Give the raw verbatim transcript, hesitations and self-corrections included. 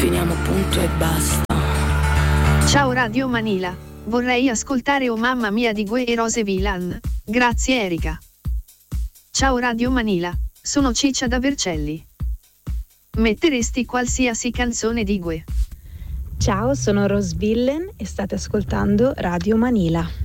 finiamo punto e basta. Ciao Radio Manila, vorrei ascoltare Oh Mamma Mia di Gue e Rose Villain. Grazie Erika. Ciao Radio Manila, sono Ciccia da Vercelli. Metteresti qualsiasi canzone di Gue? Ciao, sono Rose Villain e state ascoltando Radio Manila.